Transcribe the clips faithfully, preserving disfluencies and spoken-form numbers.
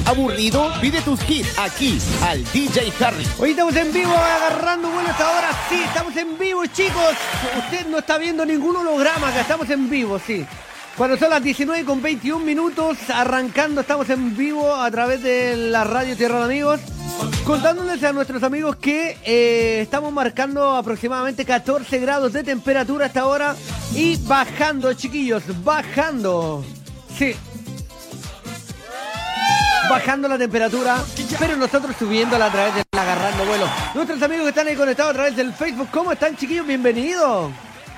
¿Aburrido? Pide tus hits aquí, al D J Harry. Hoy estamos en vivo, agarrando vuelo hasta ahora. Sí, estamos en vivo, chicos. Usted no está viendo ningún holograma, que estamos en vivo, sí. Cuando son las diecinueve con veintiún minutos, arrancando, estamos en vivo a través de la radio Tierra de Amigos, contándoles a nuestros amigos que eh, estamos marcando aproximadamente catorce grados de temperatura hasta ahora y bajando, chiquillos, bajando. Sí. Bajando la temperatura, pero nosotros subiéndola a través de la Agarrando Vuelo. Nuestros amigos que están ahí conectados a través del Facebook, ¿cómo están, chiquillos? Bienvenidos.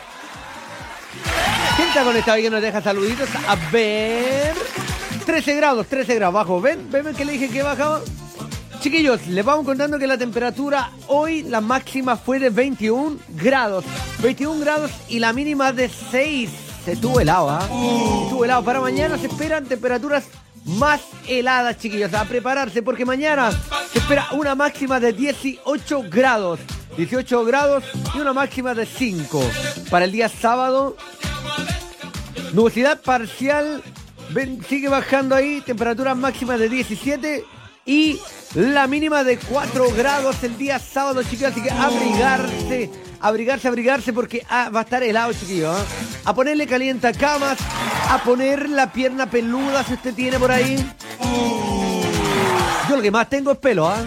¿Quién está conectado y que nos deja saluditos? A ver. trece grados, trece grados bajo. ¿Ven? ¿Ven que le dije que bajaba? Chiquillos, les vamos contando que la temperatura hoy, la máxima fue de veintiún grados. veintiún grados y la mínima de seis. Se estuvo helado, ¿ah? ¿eh? Estuvo helado. Para mañana se esperan temperaturas más heladas, chiquillos. A prepararse porque mañana se espera una máxima de dieciocho grados. dieciocho grados y una máxima de cinco. Para el día sábado, nubosidad parcial, ven, sigue bajando ahí, temperaturas máximas de diecisiete y la mínima de cuatro grados el día sábado, chiquillos. Así que abrigarse, abrigarse, abrigarse porque ah, va a estar helado, chiquillos. ¿eh? A ponerle calientacamas, a poner la pierna peluda si usted tiene por ahí. Yo lo que más tengo es pelo, ¿ah?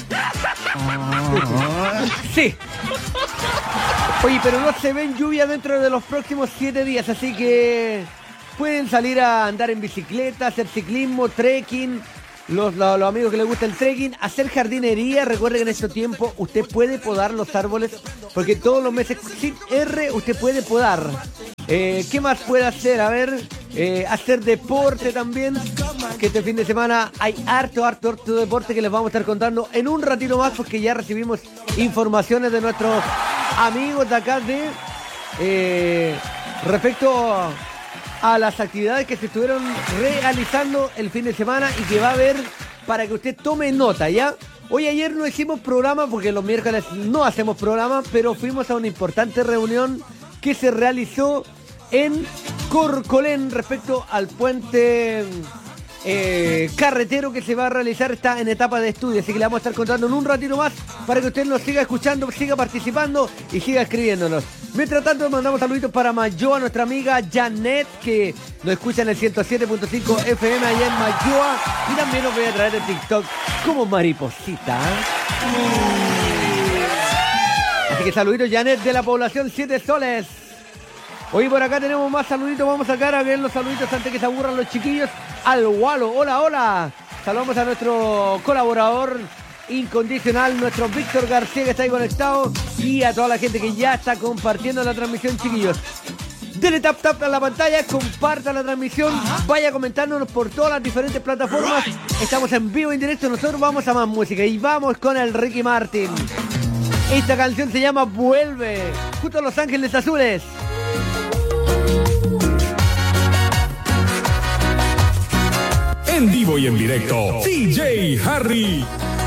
¿eh? Sí. Oye, pero no se ven lluvia dentro de los próximos siete días, así que pueden salir a andar en bicicleta, hacer ciclismo, trekking, los, los, los amigos que les gusta el trekking, hacer jardinería. Recuerde que en este tiempo usted puede podar los árboles, porque todos los meses sin R usted puede podar. Eh, ¿Qué más puede hacer? A ver, eh, hacer deporte también, que este fin de semana hay harto, harto, harto deporte que les vamos a estar contando en un ratito más, porque ya recibimos informaciones de nuestros amigos de acá de eh, respecto a las actividades que se estuvieron realizando el fin de semana y que va a haber para que usted tome nota, ¿ya? Hoy ayer no hicimos programa porque los miércoles no hacemos programa, pero fuimos a una importante reunión que se realizó en Corcolén respecto al puente eh, carretero que se va a realizar. Está en etapa de estudio, así que le vamos a estar contando en un ratito más para que usted nos siga escuchando, siga participando y siga escribiéndonos. Mientras tanto, mandamos saluditos para Mayoa, nuestra amiga Janet, que nos escucha en el ciento siete punto cinco F M allá en Mayoa, y también nos voy a traer de TikTok como mariposita. Así que saluditos, Janet, de la población Siete Soles. Hoy por acá tenemos más saluditos. Vamos a sacar a ver los saluditos antes que se aburran los chiquillos. Al Walo, hola, hola. Saludamos a nuestro colaborador incondicional, nuestro Víctor García, que está ahí conectado, y a toda la gente que ya está compartiendo la transmisión, chiquillos. Dele tap tap a la pantalla, comparta la transmisión, vaya comentándonos por todas las diferentes plataformas. Estamos en vivo, en directo, nosotros vamos a más música y vamos con el Ricky Martin. Esta canción se llama Vuelve, junto a Los Ángeles Azules. En vivo y en directo, D J Harry.